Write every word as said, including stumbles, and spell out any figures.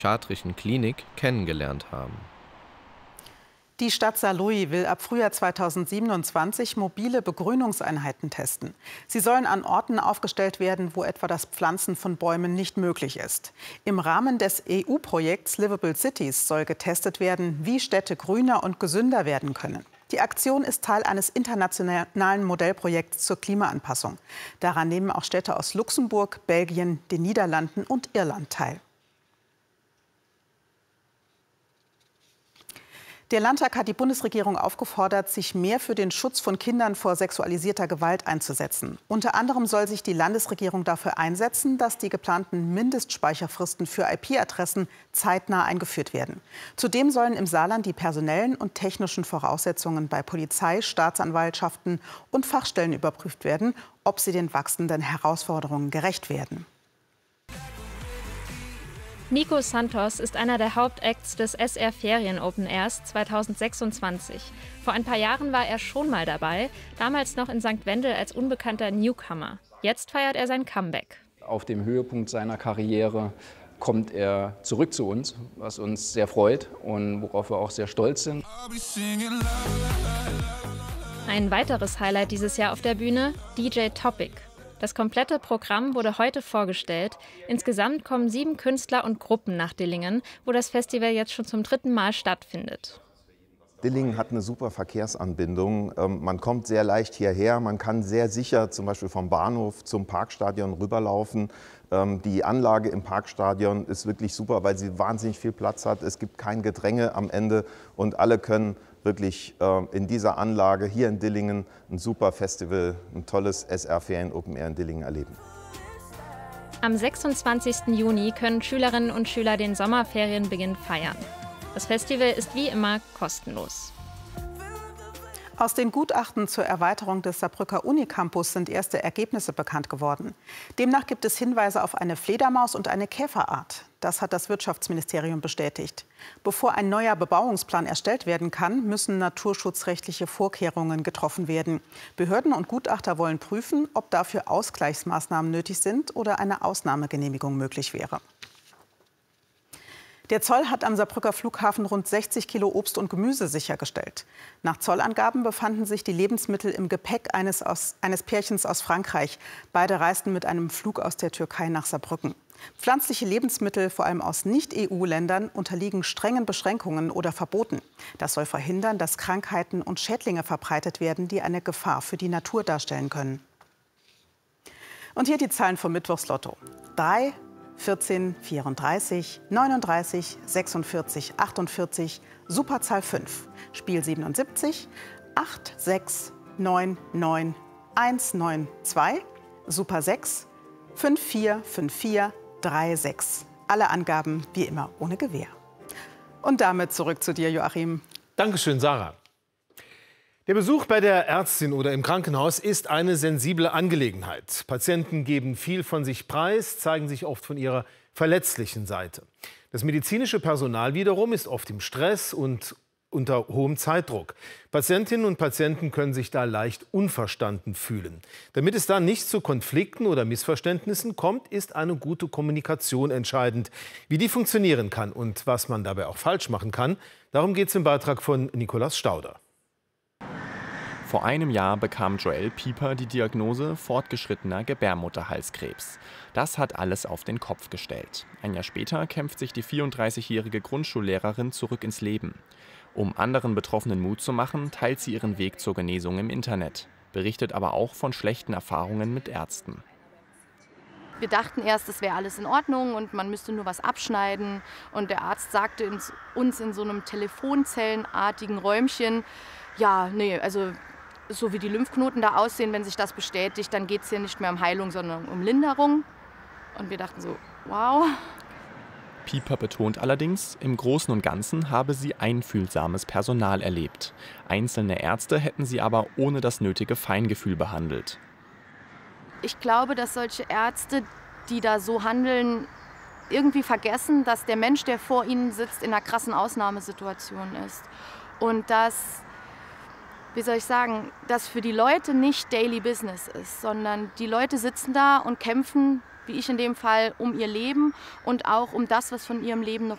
psychiatrischen Klinik kennengelernt haben. Die Stadt Saarlouis will ab Frühjahr zweitausendsiebenundzwanzig mobile Begrünungseinheiten testen. Sie sollen an Orten aufgestellt werden, wo etwa das Pflanzen von Bäumen nicht möglich ist. Im Rahmen des E U-Projekts Livable Cities soll getestet werden, wie Städte grüner und gesünder werden können. Die Aktion ist Teil eines internationalen Modellprojekts zur Klimaanpassung. Daran nehmen auch Städte aus Luxemburg, Belgien, den Niederlanden und Irland teil. Der Landtag hat die Bundesregierung aufgefordert, sich mehr für den Schutz von Kindern vor sexualisierter Gewalt einzusetzen. Unter anderem soll sich die Landesregierung dafür einsetzen, dass die geplanten Mindestspeicherfristen für I P-Adressen zeitnah eingeführt werden. Zudem sollen im Saarland die personellen und technischen Voraussetzungen bei Polizei, Staatsanwaltschaften und Fachstellen überprüft werden, ob sie den wachsenden Herausforderungen gerecht werden. Nico Santos ist einer der Hauptacts des S R Ferien Open Airs zweitausendsechsundzwanzig. Vor ein paar Jahren war er schon mal dabei, damals noch in Sankt Wendel als unbekannter Newcomer. Jetzt feiert er sein Comeback. Auf dem Höhepunkt seiner Karriere kommt er zurück zu uns, was uns sehr freut und worauf wir auch sehr stolz sind. Ein weiteres Highlight dieses Jahr auf der Bühne, D J Topic. Das komplette Programm wurde heute vorgestellt. Insgesamt kommen sieben Künstler und Gruppen nach Dillingen, wo das Festival jetzt schon zum dritten Mal stattfindet. Dillingen hat eine super Verkehrsanbindung. Man kommt sehr leicht hierher, man kann sehr sicher zum Beispiel vom Bahnhof zum Parkstadion rüberlaufen. Die Anlage im Parkstadion ist wirklich super, weil sie wahnsinnig viel Platz hat. Es gibt kein Gedränge am Ende und alle können wirklich in dieser Anlage hier in Dillingen ein super Festival, ein tolles S R Ferien Open Air in Dillingen erleben. Am sechsundzwanzigsten Juni können Schülerinnen und Schüler den Sommerferienbeginn feiern. Das Festival ist wie immer kostenlos. Aus den Gutachten zur Erweiterung des Saarbrücker Unicampus sind erste Ergebnisse bekannt geworden. Demnach gibt es Hinweise auf eine Fledermaus und eine Käferart. Das hat das Wirtschaftsministerium bestätigt. Bevor ein neuer Bebauungsplan erstellt werden kann, müssen naturschutzrechtliche Vorkehrungen getroffen werden. Behörden und Gutachter wollen prüfen, ob dafür Ausgleichsmaßnahmen nötig sind oder eine Ausnahmegenehmigung möglich wäre. Der Zoll hat am Saarbrücker Flughafen rund sechzig Kilo Obst und Gemüse sichergestellt. Nach Zollangaben befanden sich die Lebensmittel im Gepäck eines, aus, eines Pärchens aus Frankreich. Beide reisten mit einem Flug aus der Türkei nach Saarbrücken. Pflanzliche Lebensmittel, vor allem aus Nicht-E U-Ländern, unterliegen strengen Beschränkungen oder Verboten. Das soll verhindern, dass Krankheiten und Schädlinge verbreitet werden, die eine Gefahr für die Natur darstellen können. Und hier die Zahlen vom Mittwochslotto. drei, vierzehn, vierunddreißig, neununddreißig, sechsundvierzig, achtundvierzig, Superzahl fünf, Spiel siebenundsiebzig, acht, sechs, neun, neun, eins, neun, zwei, Super sechs, fünf, vier, fünf, vier, drei, sechs. Alle Angaben wie immer ohne Gewähr. Und damit zurück zu dir, Joachim. Dankeschön, Sarah. Der Besuch bei der Ärztin oder im Krankenhaus ist eine sensible Angelegenheit. Patienten geben viel von sich preis, zeigen sich oft von ihrer verletzlichen Seite. Das medizinische Personal wiederum ist oft im Stress und unter hohem Zeitdruck. Patientinnen und Patienten können sich da leicht unverstanden fühlen. Damit es da nicht zu Konflikten oder Missverständnissen kommt, ist eine gute Kommunikation entscheidend. Wie die funktionieren kann und was man dabei auch falsch machen kann, darum geht es im Beitrag von Nikolaus Stauder. Vor einem Jahr bekam Joelle Pieper die Diagnose fortgeschrittener Gebärmutterhalskrebs. Das hat alles auf den Kopf gestellt. Ein Jahr später kämpft sich die vierunddreißigjährige Grundschullehrerin zurück ins Leben. Um anderen Betroffenen Mut zu machen, teilt sie ihren Weg zur Genesung im Internet, berichtet aber auch von schlechten Erfahrungen mit Ärzten. Wir dachten erst, das wäre alles in Ordnung und man müsste nur was abschneiden. Und der Arzt sagte uns in so einem telefonzellenartigen Räumchen, ja, nee, also so wie die Lymphknoten da aussehen, wenn sich das bestätigt, dann geht es hier nicht mehr um Heilung, sondern um Linderung. Und wir dachten so, wow. Pieper betont allerdings, im Großen und Ganzen habe sie einfühlsames Personal erlebt. Einzelne Ärzte hätten sie aber ohne das nötige Feingefühl behandelt. Ich glaube, dass solche Ärzte, die da so handeln, irgendwie vergessen, dass der Mensch, der vor ihnen sitzt, in einer krassen Ausnahmesituation ist. Und dass, wie soll ich sagen, das für die Leute nicht Daily Business ist, sondern die Leute sitzen da und kämpfen, wie ich in dem Fall, um ihr Leben und auch um das, was von ihrem Leben noch